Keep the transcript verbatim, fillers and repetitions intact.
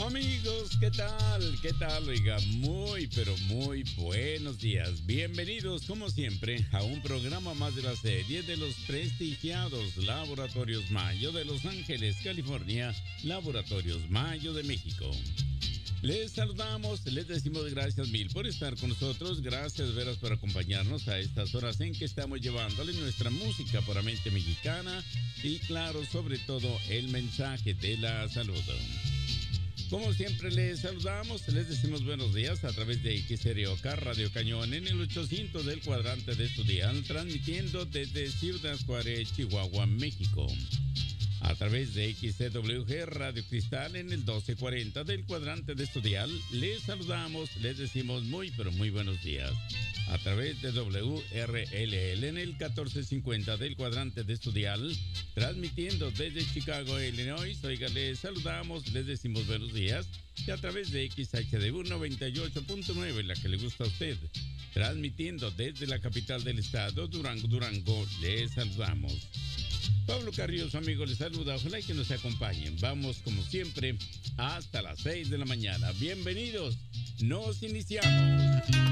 Amigos, ¿qué tal? ¿Qué tal? Oiga, muy, pero muy buenos días. Bienvenidos, como siempre, a un programa más de la serie de los prestigiados Laboratorios Mayo de Los Ángeles, California, Laboratorios Mayo de México. Les saludamos, les decimos gracias mil por estar con nosotros, gracias veras por acompañarnos a estas horas en que estamos llevándole nuestra música puramente mexicana y claro, sobre todo el mensaje de la salud. Como siempre les saludamos, les decimos buenos días a través de X R O K Radio Cañón en el ochocientos del cuadrante de Estudial, transmitiendo desde Ciudad Juárez, Chihuahua, México. A través de X C W G Radio Cristal en el doce cuarenta del cuadrante de Estudial, les saludamos, les decimos muy pero muy buenos días. A través de W R L L en el catorce cincuenta del cuadrante de Estudial, transmitiendo desde Chicago, Illinois. Oiga, les saludamos, les decimos buenos días. Y a través de X H D U noventa y ocho punto nueve, la que le gusta a usted, transmitiendo desde la capital del estado, Durango, Durango, les saludamos. Pablo Carrillo, su amigo, les saluda. Ojalá que nos acompañen. Vamos, como siempre, hasta las seis de la mañana. Bienvenidos. Nos iniciamos.